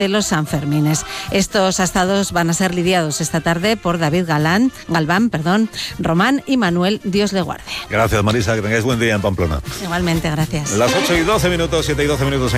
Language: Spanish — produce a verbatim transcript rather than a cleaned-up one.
de los Sanfermines. Estos asados van a ser lidiados esta tarde por David Galán, Galván, perdón, Román y Manuel, Dios le guarde. Gracias, Marisa, que tengáis buen día en Pamplona. Igualmente, gracias. Las ocho y doce minutos, siete y doce minutos en